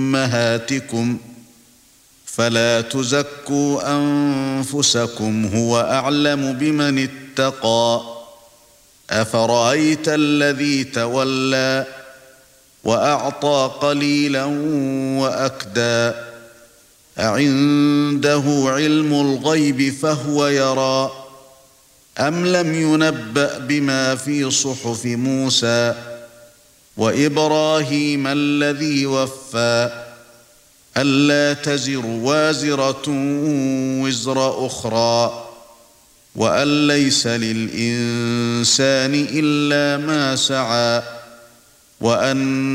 أمهاتكم فلا تزكوا أنفسكم هو أعلم بمن اتقى أفرأيت الذي تولى وأعطى قليلا وأكدى أعنده علم الغيب فهو يرى أم لم ينبأ بما في صحف موسى وإبراهيم الذي وفى ألا تزر وازرة وزر أخرى وأن ليس للإنسان إلا ما سعى وأن